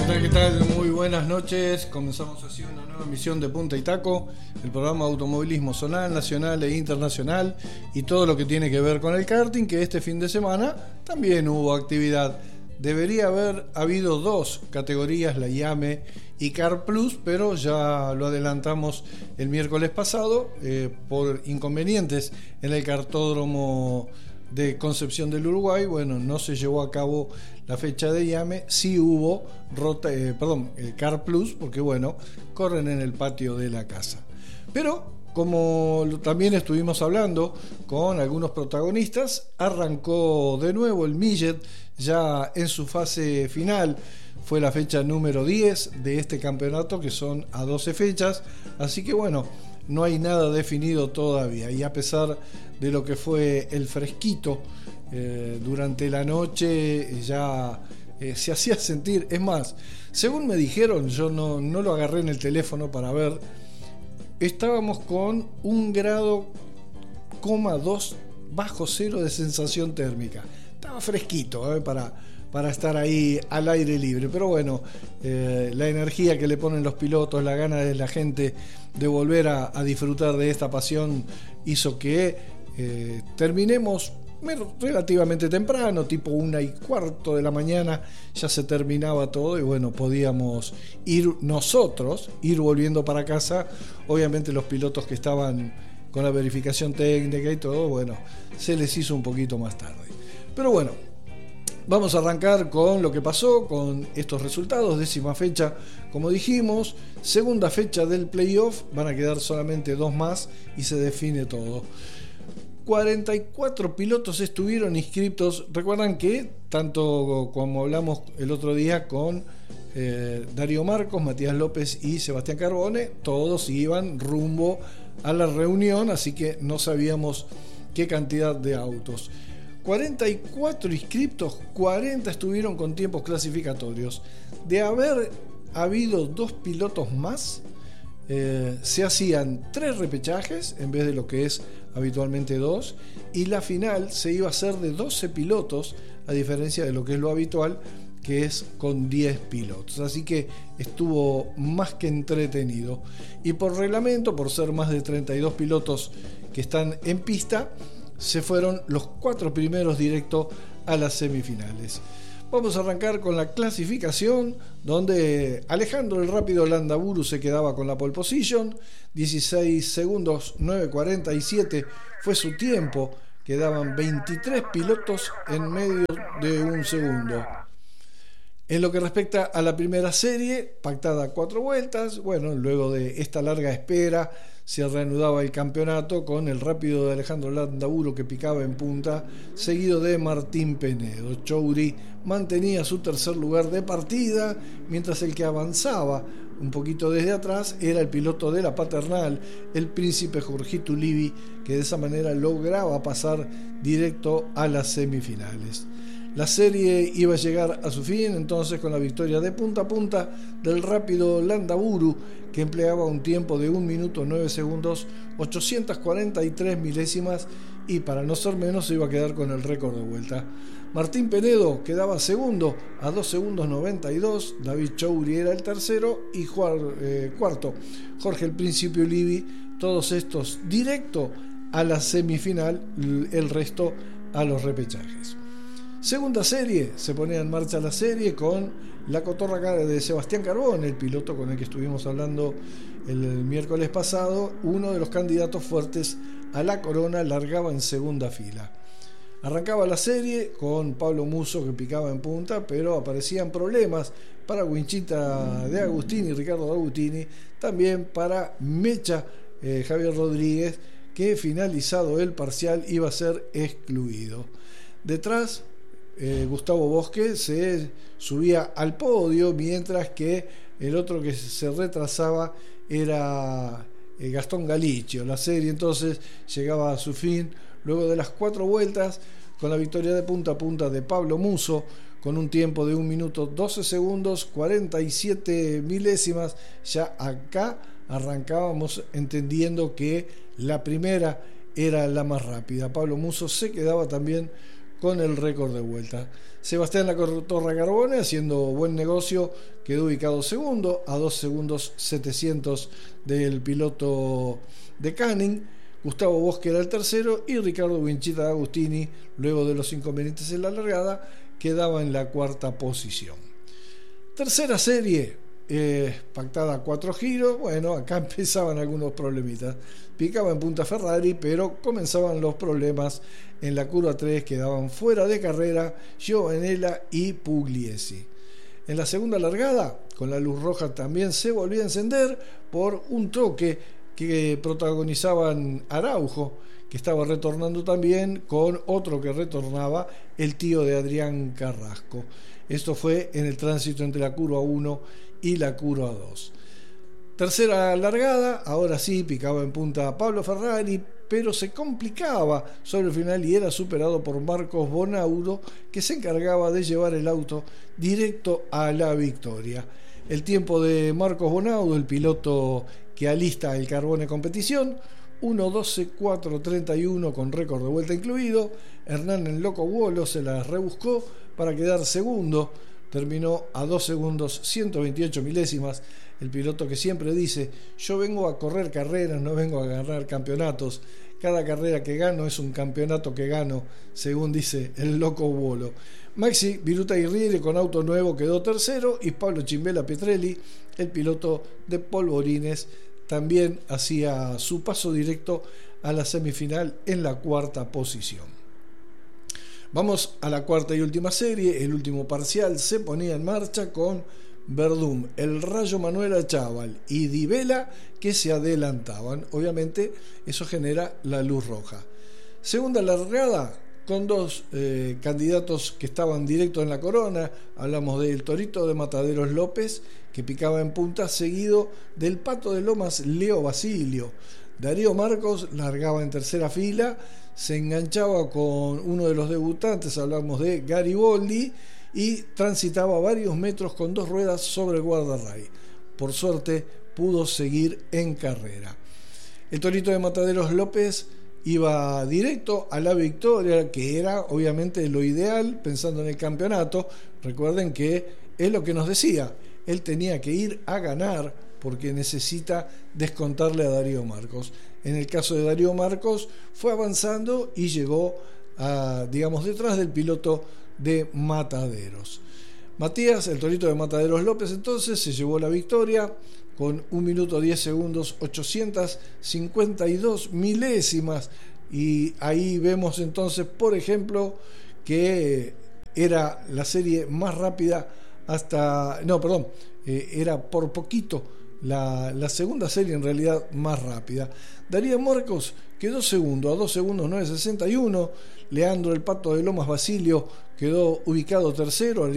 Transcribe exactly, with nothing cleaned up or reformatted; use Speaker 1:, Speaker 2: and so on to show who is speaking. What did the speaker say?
Speaker 1: tal? ¿Qué tal? Muy buenas noches. Comenzamos así una nueva emisión de Punta y Taco, el programa de automovilismo zonal, nacional e internacional y todo lo que tiene que ver con el karting, que este fin de semana también hubo actividad. Debería haber habido dos categorías, la I A M E y Car Plus, pero ya lo adelantamos el miércoles pasado eh, por inconvenientes en el cartódromo de Concepción del Uruguay. Bueno, no se llevó a cabo la fecha de I A M E, sí hubo rota, eh, perdón, el Car Plus, porque bueno, corren en el patio de la casa. Pero como también estuvimos hablando con algunos protagonistas, arrancó de nuevo el Millet ya en su fase final. Fue la fecha número diez de este campeonato, que son a doce fechas, así que bueno, no hay nada definido todavía, y a pesar de lo que fue el fresquito eh, durante la noche, ya eh, se hacía sentir. Es más, según me dijeron, yo no, no lo agarré en el teléfono para ver, estábamos con un grado coma dos bajo cero de sensación térmica. Estaba fresquito eh, para, para estar ahí al aire libre, pero bueno, eh, la energía que le ponen los pilotos, la gana de la gente de volver a, a disfrutar de esta pasión hizo que eh, terminemos relativamente temprano, tipo una y cuarto de la mañana, ya se terminaba todo y bueno, podíamos ir nosotros, ir volviendo para casa. Obviamente los pilotos que estaban con la verificación técnica y todo, bueno, se les hizo un poquito más tarde. Pero bueno, vamos a arrancar con lo que pasó, con estos resultados. Décima fecha, como dijimos, segunda fecha del playoff, van a quedar solamente dos más y se define todo. cuarenta y cuatro pilotos estuvieron inscritos. Recuerdan que, tanto como hablamos el otro día con eh, Darío Marcos, Matías López y Sebastián Carbone, todos iban rumbo a la reunión, así que no sabíamos qué cantidad de autos. cuarenta y cuatro inscriptos, cuarenta estuvieron con tiempos clasificatorios. De haber habido dos pilotos más, eh, se hacían tres repechajes en vez de lo que es habitualmente dos, y la final se iba a hacer de doce pilotos, a diferencia de lo que es lo habitual, que es con diez pilotos. Así que estuvo más que entretenido. Y por reglamento, por ser más de treinta y dos pilotos que están en pista, se fueron los cuatro primeros directo a las semifinales. Vamos a arrancar con la clasificación, donde Alejandro el Rápido Landaburu se quedaba con la pole position, dieciséis segundos nueve cuarenta y siete fue su tiempo, quedaban veintitrés pilotos en medio de un segundo. En lo que respecta a la primera serie, pactada a cuatro vueltas, bueno, luego de esta larga espera, se reanudaba el campeonato con el Rápido de Alejandro Landaburu, que picaba en punta, seguido de Martín Penedo. Chouri mantenía su tercer lugar de partida, mientras el que avanzaba un poquito desde atrás era el piloto de la paternal, el Príncipe Jorgito Ulivi, que de esa manera lograba pasar directo a las semifinales. La serie iba a llegar a su fin entonces con la victoria de punta a punta del Rápido Landaburu, que empleaba un tiempo de un minuto nueve segundos ochocientos cuarenta y tres milésimas, y para no ser menos se iba a quedar con el récord de vuelta. Martín Penedo quedaba segundo a dos segundos noventa y dos, David Chouri era el tercero y Juar, eh, cuarto Jorge el Príncipe Ulivi, todos estos directo a la semifinal, el resto a los repechajes. Segunda serie, se ponía en marcha la serie con la cotorra de Sebastián Carbone, el piloto con el que estuvimos hablando el miércoles pasado, uno de los candidatos fuertes a la corona, largaba en segunda fila. Arrancaba la serie con Pablo Musso, que picaba en punta, pero aparecían problemas para Winchita de Agustini y Ricardo de Agustini, también para Mecha eh, Javier Rodríguez, que finalizado el parcial iba a ser excluido. Detrás, Eh, Gustavo Bosque se subía al podio, mientras que el otro que se retrasaba era eh, Gastón Galicio. La serie entonces llegaba a su fin luego de las cuatro vueltas, con la victoria de punta a punta de Pablo Musso, con un tiempo de un minuto doce segundos cuarenta y siete milésimas. Ya acá arrancábamos entendiendo que la primera era la más rápida. Pablo Musso se quedaba también con el récord de vuelta. Sebastián La Torre Carbone, haciendo buen negocio, quedó ubicado segundo, a dos segundos setecientos del piloto de Canning. Gustavo Bosque era el tercero y Ricardo Winchita Agustini, luego de los inconvenientes en la largada, quedaba en la cuarta posición. Tercera serie, eh, pactada a cuatro giros. Bueno, acá empezaban algunos problemitas. Picaba en punta Ferrari, pero comenzaban los problemas en la curva tres, quedaban fuera de carrera Giovanella y Pugliesi. En la segunda largada, con la luz roja también se volvía a encender por un toque que protagonizaban Araujo, que estaba retornando también, con otro que retornaba, el tío de Adrián Carrasco. Esto fue en el tránsito entre la curva uno y la curva dos. Tercera largada, ahora sí picaba en punta Pablo Ferrari, pero se complicaba sobre el final y era superado por Marcos Bonaudo, que se encargaba de llevar el auto directo a la victoria. El tiempo de Marcos Bonaudo, el piloto que alista el Carbone Competición, uno doce cuatro treinta y uno con récord de vuelta incluido. Hernán el Loco Wolo se la rebuscó para quedar segundo, terminó a dos segundos ciento veintiocho milésimas. El piloto que siempre dice: yo vengo a correr carreras, no vengo a ganar campeonatos, cada carrera que gano es un campeonato que gano, según dice el Loco Wolo. Maxi Viruta Guerriere, con auto nuevo, quedó tercero, y Pablo Chimbela Pietrelli, el piloto de Polvorines, también hacía su paso directo a la semifinal en la cuarta posición. Vamos a la cuarta y última serie. El último parcial se ponía en marcha con Verdún, el Rayo Manuel Achával y Di Vela, que se adelantaban. Obviamente eso genera la luz roja. Segunda largada, con dos eh, candidatos que estaban directos en la corona. Hablamos del Torito de Mataderos López, que picaba en punta, seguido del Pato de Lomas Leo Basilio. Darío Marcos largaba en tercera fila, se enganchaba con uno de los debutantes, hablamos de Gariboldi, y transitaba varios metros con dos ruedas sobre el guardarray. Por suerte pudo seguir en carrera. El Torito de Mataderos López iba directo a la victoria, que era obviamente lo ideal pensando en el campeonato. Recuerden que es lo que nos decía, él tenía que ir a ganar porque necesita descontarle a Darío Marcos. En el caso de Darío Marcos, fue avanzando y llegó a, digamos, detrás del piloto de Mataderos. Matías, el Torito de Mataderos López, entonces se llevó la victoria con un minuto diez segundos ochocientos cincuenta y dos milésimas, y ahí vemos entonces, por ejemplo, que era la serie más rápida hasta, no, perdón, eh, era por poquito la, la segunda serie en realidad más rápida. Darío Marcos quedó segundo a dos segundos nueve sesenta y uno. Leandro el Pato de Lomas Basilio quedó ubicado tercero.